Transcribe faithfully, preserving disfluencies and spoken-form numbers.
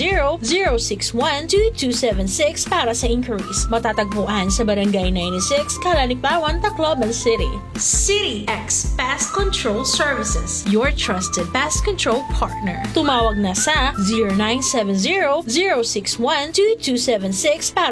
zero, zero six one, two two seven six para sa inquiries. Matatagpuan sa Barangay ninety-six, Calanipawan, Tacloban City. City X Pest Control Services, your trusted pest control partner. Tumawag na sa zero nine seven zero, zero six one, two two seven six para